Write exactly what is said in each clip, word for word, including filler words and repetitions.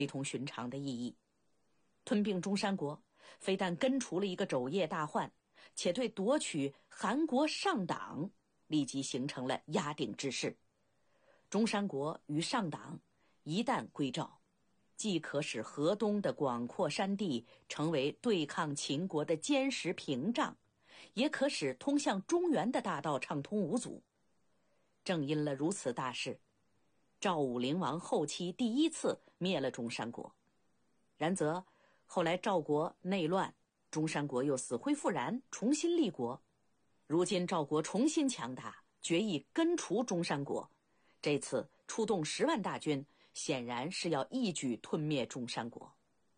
非同寻常的意义。吞并中山国，非但根除了一个肘腋大患，且对夺取韩国上党立即形成了压顶之势。中山国与上党一旦归赵，既可使河东的广阔山地成为对抗秦国的坚实屏障，也可使通向中原的大道畅通无阻。正因了如此大事，赵武灵王后期第一次灭了中山国。然则后来赵国内乱，中山国又死灰复燃，重新立国。如今赵国重新强大，决意根除中山国。这次出动十万大军，显然是要一举吞灭中山国。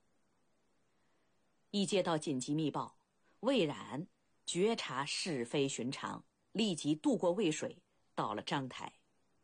一接到紧急密报，魏冉觉察是非寻常，立即渡过渭水，到了章台。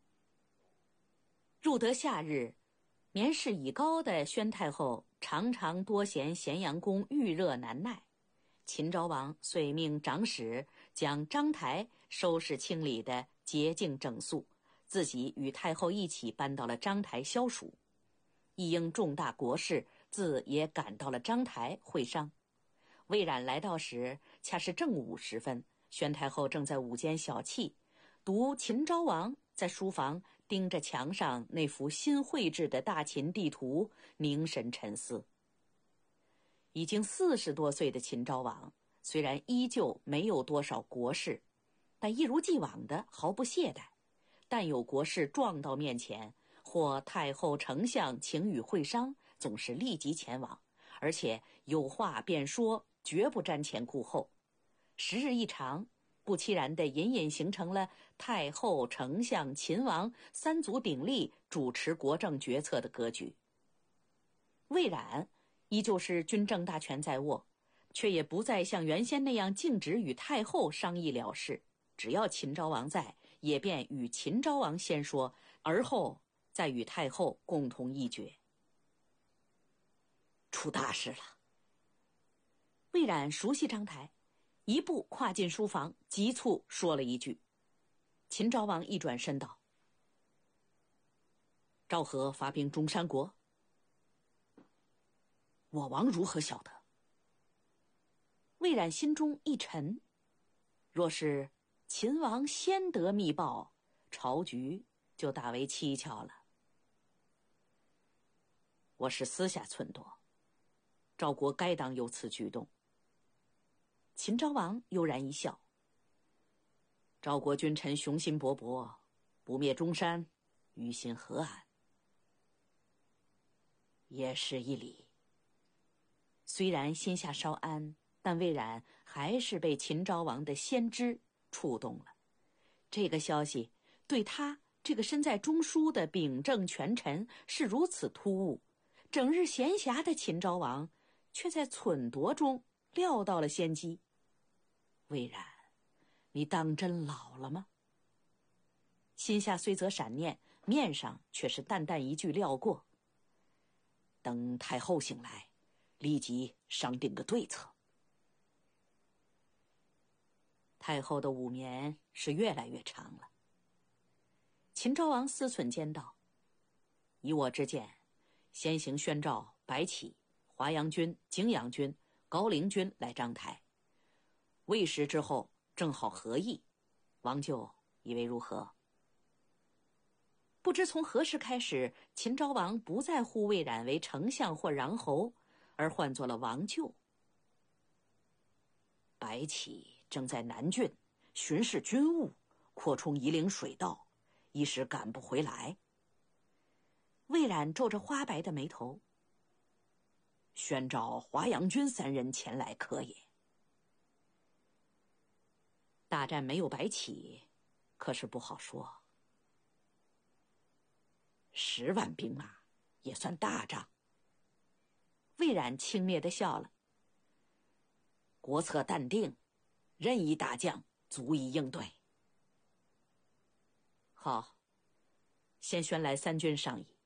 入得夏日，年事已高的宣太后常常多嫌咸阳宫遇热难耐，秦昭王遂命长史将章台收拾清理的洁净整肃，自己与太后一起搬到了章台消暑。一应重大国事，自也赶到了章台会商。魏冉来到时，恰是正午时分，宣太后正在午间小憩，读秦昭王在书房盯着墙上那幅新绘制的大秦地图，凝神沉思。已经四十多岁的秦昭王，虽然依旧没有多少国事，但一如既往的毫不懈怠。但有国事撞到面前，或太后丞相请与会商，总是立即前往，而且有话便说，绝不瞻前顾后。时日一长，不期然地隐隐形成了太后、丞相、秦王三足鼎立主持国政决策的格局。魏冉依旧是军政大权在握，却也不再像原先那样径直与太后商议了事，只要秦昭王在，也便与秦昭王先说，而后再与太后共同议决。出大事了！魏冉熟悉章台，一步跨进书房，急促说了一句。秦昭王一转身道：赵何发兵中山国，我王如何晓得？魏冉心中一沉，若是秦王先得密报，朝局就大为蹊跷了。我是私下撺掇，赵国该当有此举动。秦昭王悠然一笑：赵国君臣雄心勃勃，不灭中山，于心何安？也是一理。虽然心下稍安，但魏冉还是被秦昭王的先知触动了。这个消息对他这个身在中枢的秉政权臣是如此突兀，整日闲暇的秦昭王却在忖度中料到了先机。魏冉，你当真老了吗？心下虽则闪念，面上却是淡淡一句撂过：等太后醒来，立即商定个对策。太后的午眠是越来越长了。秦昭王思忖间道：以我之见，先行宣召白起、华阳君、泾阳君、高陵君来章台，未时之后正好合议，王舅以为如何？不知从何时开始，秦昭王不再呼魏冉为丞相或穰侯，而唤作了王舅。白起正在南郡巡视军务，扩充夷陵水道，一时赶不回来。魏冉皱着花白的眉头：宣召华阳君三人前来可也？大战没有白起，可是不好说。十万兵马也算大仗。魏冉轻蔑地笑了：国策淡定，任意大将足以应对。好，先宣来三军商议。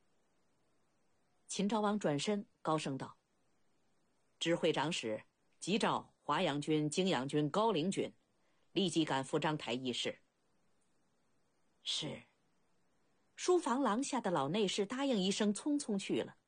秦昭王转身高声道：知会长史，急召华阳君、泾阳君、高陵君，立即赶赴章台议事。是。书房廊下的老内侍答应一声，匆匆去了。